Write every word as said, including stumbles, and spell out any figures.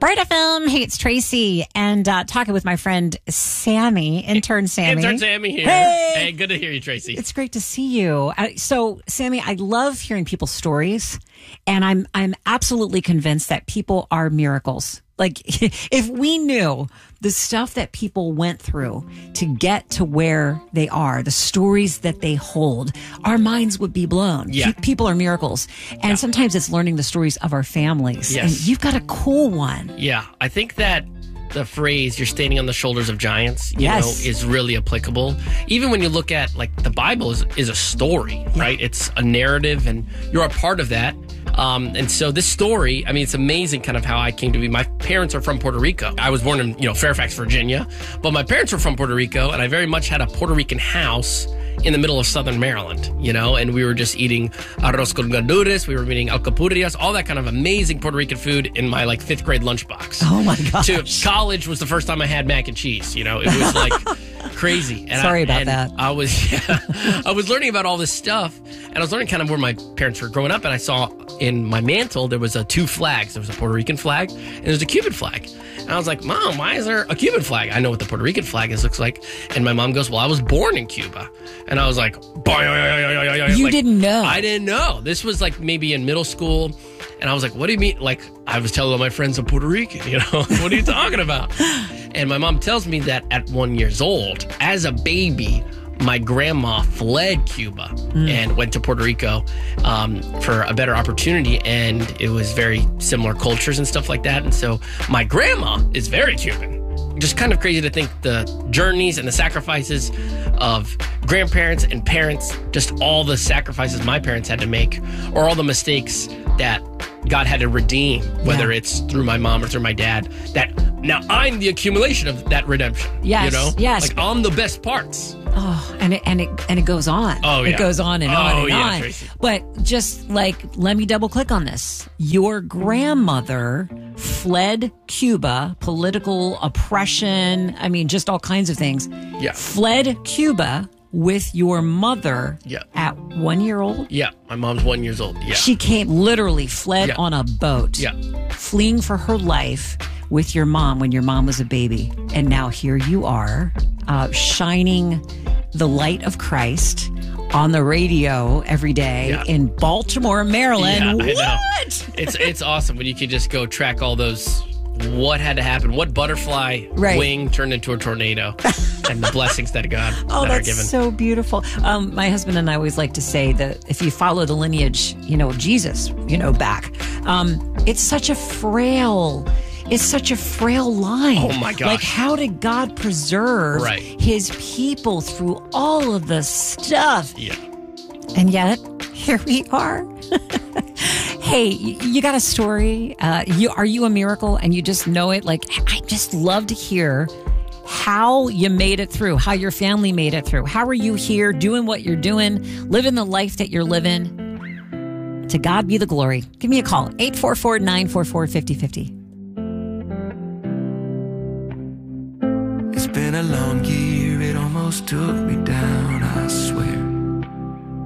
Bright F M. Hey, it's Tracy, and uh, talking with my friend Sammy, intern Sammy. Intern Sammy here. Hey, hey, good to hear you, Tracy. It's great to see you. Uh, so, Sammy, I love hearing people's stories, and I'm I'm absolutely convinced that people are miracles. Like, if we knew the stuff that people went through to get to where they are, the stories that they hold, our minds would be blown. Yeah. Pe- people are miracles. And Yeah. sometimes it's learning the stories of our families. Yes. And you've got a cool one. Yeah, I think that the phrase "you're standing on the shoulders of giants" you Yes. know, is really applicable. Even when you look at, like, the Bible is, is a story, right? It's a narrative, and you're a part of that. Um, and so this story, I mean, it's amazing kind of how I came to be. My parents are from Puerto Rico. I was born in, you know, Fairfax, Virginia, but my parents were from Puerto Rico, and I very much had a Puerto Rican house in the middle of southern Maryland, you know, and we were just eating arroz con gandules, we were eating alcapurrias, all that kind of amazing Puerto Rican food in my, like, fifth grade lunchbox. Oh, my gosh. To college was the first time I had mac and cheese, you know, it was like crazy. And Sorry I, about and that. I was, yeah, I was learning about all this stuff, and I was learning kind of where my parents were growing up, and I saw in my mantle, there was a two flags. There was a Puerto Rican flag, and there was a Cuban flag. And I was like, Mom, why is there a Cuban flag? I know what the Puerto Rican flag is looks like. And my mom goes, well, I was born in Cuba. And I was like, You like, didn't know. I didn't know. This was like maybe in middle school. And I was like, what do you mean? Like, I was telling all my friends I'm Puerto Rican, you know, what are you talking about? And my mom tells me that at one years old, as a baby, my grandma fled Cuba mm. and went to Puerto Rico um, for a better opportunity. And it was very similar cultures and stuff like that. And so my grandma is very Cuban. Just kind of crazy to think the journeys and the sacrifices of grandparents and parents, just all the sacrifices my parents had to make, or all the mistakes that God had to redeem, whether Yeah. it's through my mom or through my dad, that now I'm the accumulation of that redemption. Yes, You know? yes. Like, I'm the best parts. Oh, and it and it and it goes on. Oh, yeah. It goes on and on Oh, and yeah, on. Tracy. But just like, let me double click on this. Your grandmother fled Cuba, political oppression. I mean, just all kinds of things. Yeah. Fled Cuba with your mother Yeah. at one year old. Yeah, my mom's one years old. Yeah. She came, literally fled Yeah. on a boat. Yeah. Fleeing for her life with your mom when your mom was a baby. And now here you are, uh, shining the light of Christ on the radio every day Yeah. in Baltimore, Maryland. Yeah, I what? know. It's it's awesome when you can just go track all those. What had to happen? What butterfly Right. wing turned into a tornado? And the blessings that God Oh, that are that's given. so beautiful. Um, my husband and I always like to say that if you follow the lineage, you know, of Jesus, you know, back, um, it's such a frail, it's such a frail line. Oh, my gosh. Like, how did God preserve Right. his people through all of the stuff? Yeah. And yet, here we are. Hey, y- you got a story? Uh, you are you a miracle and you just know it? Like, I just love to hear how you made it through, how your family made it through. How are you here doing what you're doing, living the life that you're living? To God be the glory. Give me a call, eight four four, nine four four, five oh five oh. It's been a long year, it almost took me down, I swear.